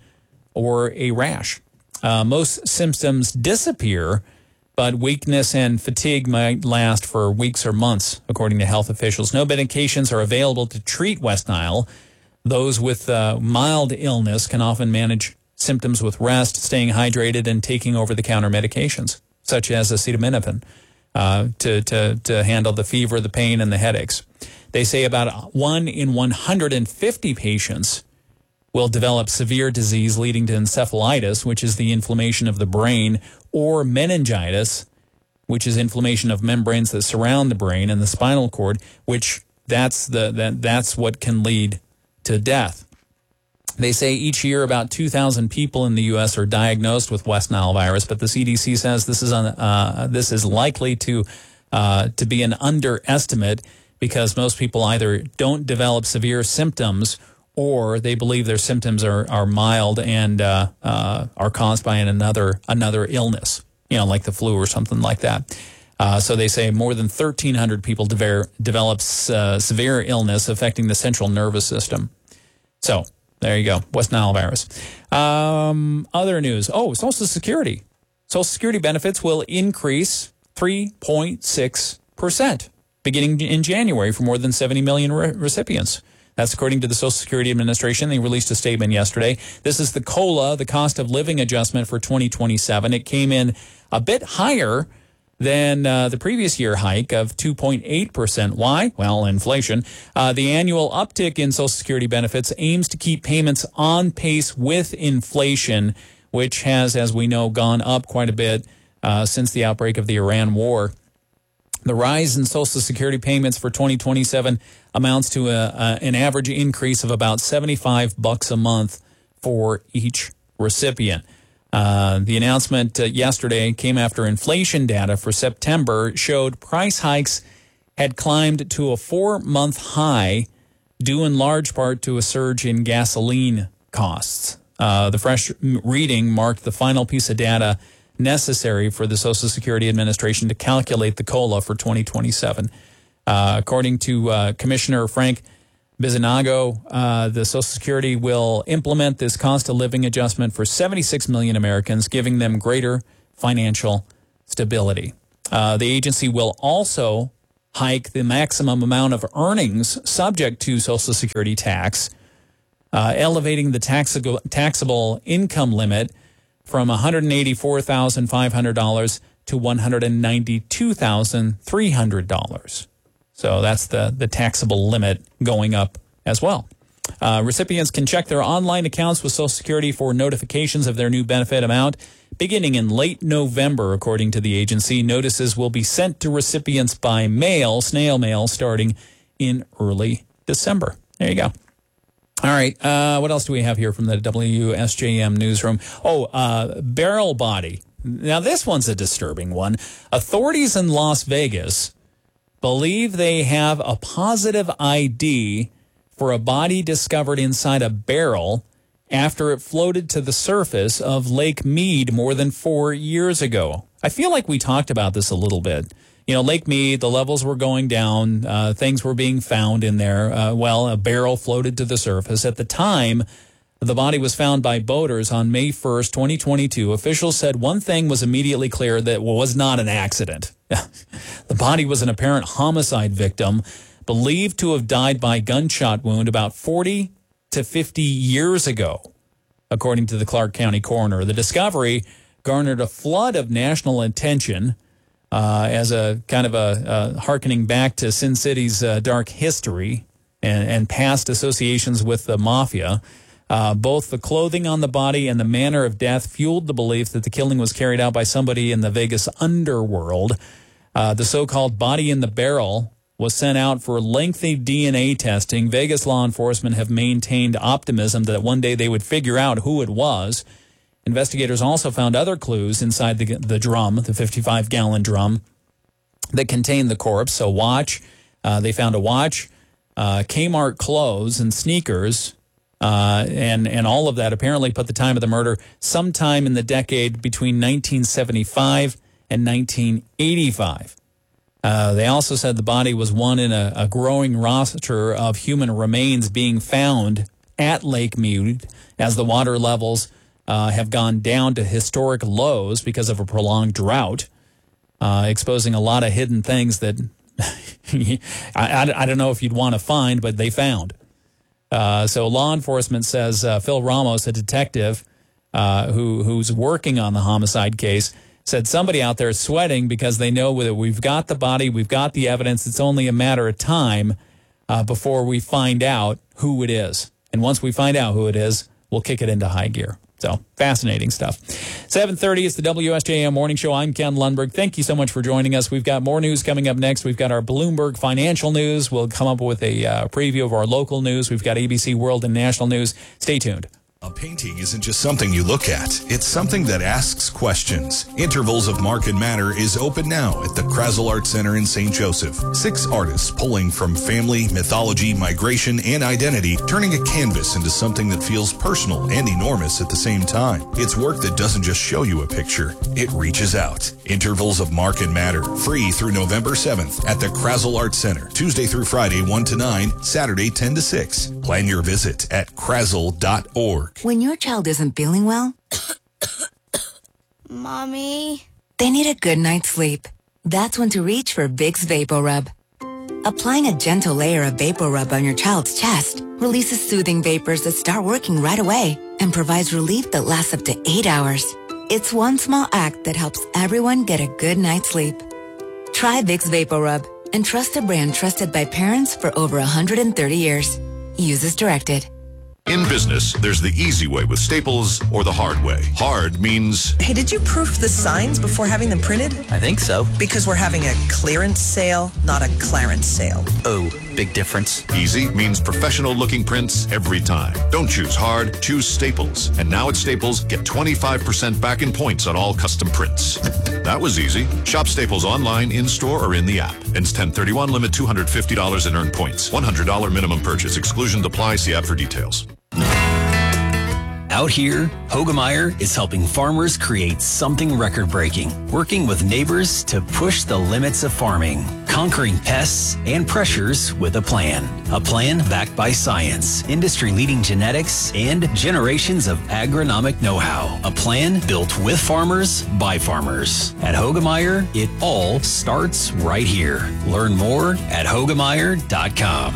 or a rash. Uh, most symptoms disappear, but weakness and fatigue might last for weeks or months, according to health officials. No medications are available to treat West Nile. Those with uh, mild illness can often manage symptoms with rest, staying hydrated, and taking over-the-counter medications, such as acetaminophen, uh, to, to, to handle the fever, the pain, and the headaches. They say about one in one hundred fifty patients will develop severe disease leading to encephalitis, which is the inflammation of the brain, or meningitis, which is inflammation of membranes that surround the brain and the spinal cord, which that's the that, that's what can lead to death. They say each year about two thousand people in the U S are diagnosed with West Nile virus, but the C D C says this is un, uh, this is likely to uh, to be an underestimate because most people either don't develop severe symptoms or they believe their symptoms are are mild and uh, uh, are caused by another another illness, you know, like the flu or something like that. Uh, so they say more than thirteen hundred people dever- develop uh, severe illness affecting the central nervous system. So there you go, West Nile virus. Um, other news. Oh, Social Security. Social Security benefits will increase three point six percent beginning in January for more than seventy million re- recipients. That's according to the Social Security Administration. They released a statement yesterday. This is the COLA, the cost of living adjustment for twenty twenty-seven. It came in a bit higher than uh, the previous year hike of two point eight percent. Why? Well, inflation. Uh, the annual uptick in Social Security benefits aims to keep payments on pace with inflation, which has, as we know, gone up quite a bit uh, since the outbreak of the Iran war. The rise in Social Security payments for twenty twenty-seven amounts to a, a, an average increase of about seventy-five bucks a month for each recipient. Uh, the announcement uh, yesterday came after inflation data for September showed price hikes had climbed to a four-month high, due in large part to a surge in gasoline costs. Uh, the fresh reading marked the final piece of data necessary for the Social Security Administration to calculate the COLA for twenty twenty-seven. Uh, according to uh, Commissioner Frank Bizanago, uh, the Social Security will implement this cost of living adjustment for seventy-six million Americans, giving them greater financial stability. Uh, the agency will also hike the maximum amount of earnings subject to Social Security tax, uh, elevating the taxable, taxable income limit from one hundred eighty-four thousand five hundred dollars to one hundred ninety-two thousand three hundred dollars. So that's the, the taxable limit going up as well. Uh, recipients can check their online accounts with Social Security for notifications of their new benefit amount beginning in late November, according to the agency. Notices will be sent to recipients by mail, snail mail, starting in early December. There you go. All right. Uh, what else do we have here from the W S J M newsroom? Oh, uh, barrel body. Now, this one's a disturbing one. Authorities in Las Vegas believe they have a positive I D for a body discovered inside a barrel after it floated to the surface of Lake Mead more than four years ago. I feel like we talked about this a little bit. You know, Lake Mead, the levels were going down, uh, things were being found in there. Uh, well, a barrel floated to the surface. At the time, the body was found by boaters on May first, twenty twenty-two. Officials said one thing was immediately clear, that it was not an accident. The body was an apparent homicide victim, believed to have died by gunshot wound about forty to fifty years ago, according to the Clark County coroner. The discovery garnered a flood of national attention uh, as a kind of a, a hearkening back to Sin City's uh, dark history and, and past associations with the mafia. Uh, both the clothing on the body and the manner of death fueled the belief that the killing was carried out by somebody in the Vegas underworld. Uh, the so-called body in the barrel was sent out for lengthy D N A testing. Vegas law enforcement have maintained optimism that one day they would figure out who it was. Investigators also found other clues inside the, the drum, the fifty-five gallon drum, that contained the corpse. A watch. Uh, they found a watch, uh, Kmart clothes, and sneakers. Uh, and, and all of that apparently put the time of the murder sometime in the decade between nineteen seventy-five and nineteen eighty-five. Uh, they also said the body was one in a, a growing roster of human remains being found at Lake Mead as the water levels uh, have gone down to historic lows because of a prolonged drought, uh, exposing a lot of hidden things that I, I, I don't know if you'd want to find, but they found. Uh, so law enforcement says uh, Phil Ramos, a detective uh, who who's working on the homicide case, said somebody out there is sweating because they know that we've got the body, we've got the evidence. It's only a matter of time uh, before we find out who it is. And once we find out who it is, we'll kick it into high gear. So fascinating stuff. seven thirty is the W S J M Morning Show. I'm Ken Lundberg. Thank you so much for joining us. We've got more news coming up next. We've got our Bloomberg financial news. We'll come up with a uh, preview of our local news. We've got A B C World and National News. Stay tuned. A painting isn't just something you look at. It's something that asks questions. Intervals of Mark and Matter is open now at the Krazel Art Center in Saint Joseph. Six artists pulling from family, mythology, migration, and identity, turning a canvas into something that feels personal and enormous at the same time. It's work that doesn't just show you a picture. It reaches out. Intervals of Mark and Matter, free through November seventh at the Krazel Art Center. Tuesday through Friday, one to nine, Saturday, ten to six. Plan your visit at krazel dot org. When your child isn't feeling well, Mommy, they need a good night's sleep. That's when to reach for Vicks VapoRub. Applying a gentle layer of VapoRub on your child's chest releases soothing vapors that start working right away and provides relief that lasts up to eight hours. It's one small act that helps everyone get a good night's sleep. Try Vicks VapoRub and trust a brand trusted by parents for over one hundred thirty years. Use as directed. In business, there's the easy way with Staples or the hard way. Hard means... Hey, did you proof the signs before having them printed? I think so. Because we're having a clearance sale, not a Clarence sale. Oh, big difference. Easy means professional-looking prints every time. Don't choose hard, choose Staples. And now at Staples, get twenty-five percent back in points on all custom prints. That was easy. Shop Staples online, in-store, or in the app. Ends ten thirty-one, limit two hundred fifty dollars in earned points. one hundred dollars minimum purchase. Exclusions apply. See app for details. Out here, Hogemeyer is helping farmers create something record-breaking, working with neighbors to push the limits of farming, conquering pests and pressures with a plan. A plan backed by science, industry-leading genetics, and generations of agronomic know-how. A plan built with farmers, by farmers. At Hogemeyer, it all starts right here. Learn more at Hogemeyer dot com.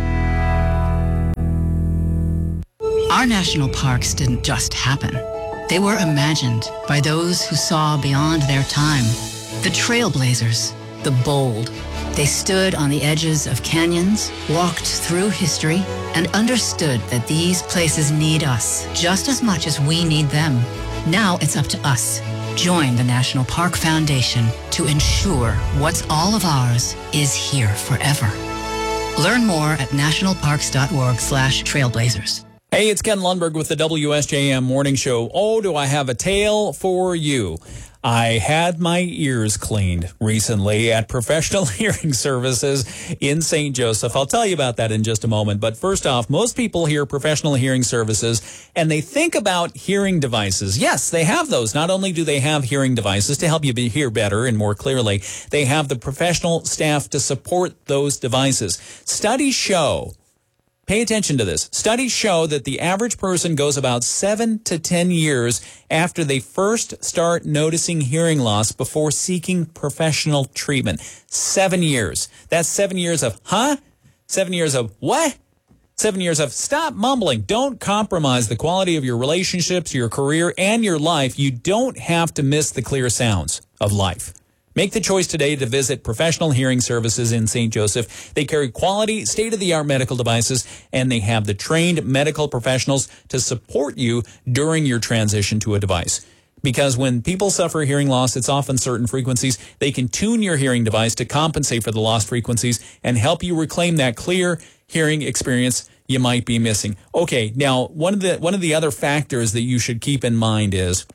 Our national parks didn't just happen. They were imagined by those who saw beyond their time. The trailblazers, the bold. They stood on the edges of canyons, walked through history, and understood that these places need us just as much as we need them. Now it's up to us. Join the National Park Foundation to ensure what's all of ours is here forever. Learn more at nationalparks.org slash trailblazers. Hey, it's Ken Lundberg with the W S J M Morning Show. Oh, do I have a tale for you. I had my ears cleaned recently at Professional Hearing Services in Saint Joseph. I'll tell you about that in just a moment. But first off, most people hear Professional Hearing Services and they think about hearing devices. Yes, they have those. Not only do they have hearing devices to help you be, hear better and more clearly, they have the professional staff to support those devices. Studies show Pay attention to this. Studies show that the average person goes about seven to ten years after they first start noticing hearing loss before seeking professional treatment. Seven years. That's seven years of, huh? Seven years of what? Seven years of stop mumbling. Don't compromise the quality of your relationships, your career, and your life. You don't have to miss the clear sounds of life. Make the choice today to visit Professional Hearing Services in Saint Joseph. They carry quality, state-of-the-art medical devices, and they have the trained medical professionals to support you during your transition to a device. Because when people suffer hearing loss, it's often certain frequencies. They can tune your hearing device to compensate for the lost frequencies and help you reclaim that clear hearing experience you might be missing. Okay, now one of the one of the other factors that you should keep in mind is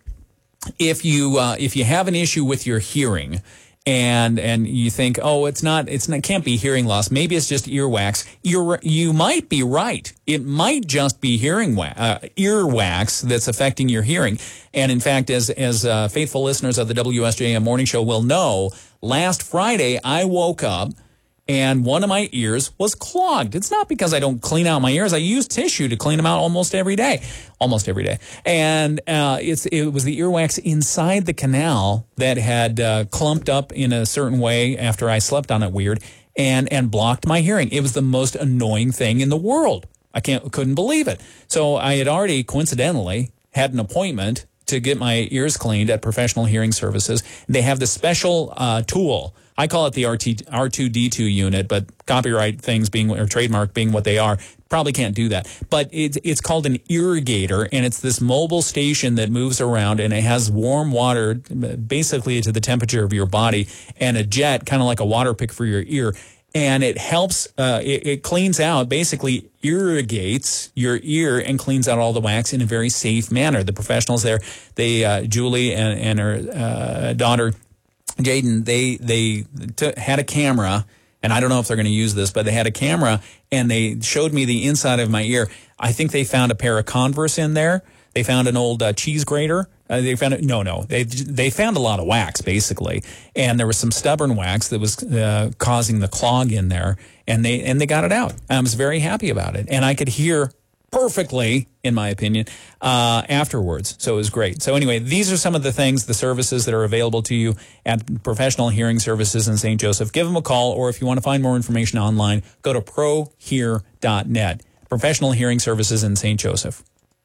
If you uh, if you have an issue with your hearing, and and you think, oh, it's not it's not can't be hearing loss, maybe it's just earwax. You're you might be right. It might just be hearing wa- uh, earwax that's affecting your hearing. And in fact, as as uh, faithful listeners of the W S J M Morning Show will know, last Friday I woke up and one of my ears was clogged. It's not because I don't clean out my ears. I use tissue to clean them out almost every day, almost every day. And uh, it's it was the earwax inside the canal that had uh, clumped up in a certain way after I slept on it weird and and blocked my hearing. It was the most annoying thing in the world. I can't couldn't believe it. So I had already coincidentally had an appointment to get my ears cleaned at Professional Hearing Services. They have this special uh, tool. I call it the R two D two unit, but copyright things being, or trademark being what they are, probably can't do that. But it's, it's called an irrigator, and it's this mobile station that moves around, and it has warm water, basically to the temperature of your body, and a jet, kind of like a water pick for your ear. And it helps, uh, it, it cleans out, basically irrigates your ear and cleans out all the wax in a very safe manner. The professionals there, they, uh, Julie and, and her uh, daughter, Jaden, they they t- had a camera, and I don't know if they're going to use this, but they had a camera, and they showed me the inside of my ear. I think they found a pair of Converse in there. They found an old uh, cheese grater. Uh, they found it. No, no. They they found a lot of wax, basically, and there was some stubborn wax that was uh, causing the clog in there, and they and they got it out. I was very happy about it, and I could hear perfectly, in my opinion, uh, afterwards. So it was great. So anyway, these are some of the things, the services that are available to you at Professional Hearing Services in Saint Joseph. Give them a call, or if you want to find more information online, go to pro hear dot net. Professional Hearing Services in Saint Joseph.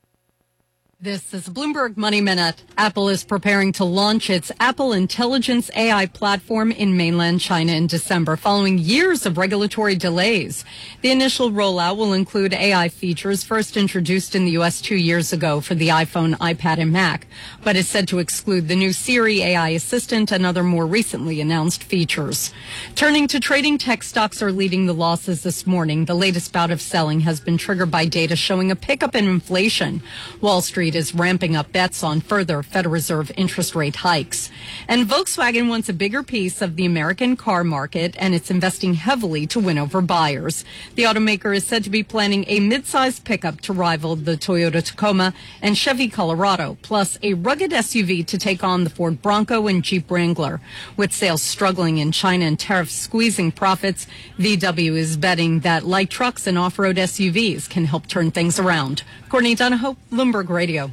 This is Bloomberg Money Minute. Apple is preparing to launch its Apple Intelligence A I platform in mainland China in December, following years of regulatory delays. The initial rollout will include A I features first introduced in the U S two years ago for the iPhone, iPad, and Mac, but is said to exclude the new Siri A I assistant and other more recently announced features. Turning to trading, tech stocks are leading the losses this morning. The latest bout of selling has been triggered by data showing a pickup in inflation. Wall Street Street is ramping up bets on further Federal Reserve interest rate hikes. And Volkswagen wants a bigger piece of the American car market, and it's investing heavily to win over buyers. The automaker is said to be planning a mid-sized pickup to rival the Toyota Tacoma and Chevy Colorado, plus a rugged S U V to take on the Ford Bronco and Jeep Wrangler. With sales struggling in China and tariffs squeezing profits, V W is betting that light trucks and off-road S U Vs can help turn things around. Courtney Donahoe, Bloomberg Radio.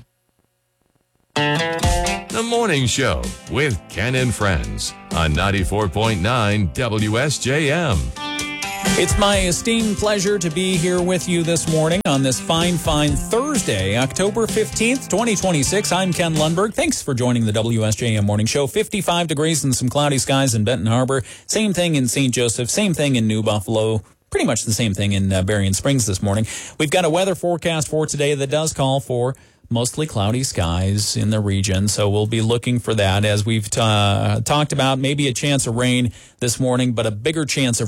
The Morning Show with Ken and Friends on ninety-four point nine W S J M. It's my esteemed pleasure to be here with you this morning on this fine, fine Thursday, October fifteenth, twenty twenty-six. I'm Ken Lundberg. Thanks for joining the W S J M Morning Show. fifty-five degrees and some cloudy skies in Benton Harbor. Same thing in Saint Joseph. Same thing in New Buffalo. Pretty much the same thing in uh, Berrien Springs this morning. We've got a weather forecast for today that does call for mostly cloudy skies in the region, so we'll be looking for that. As we've uh, talked about, maybe a chance of rain this morning, but a bigger chance of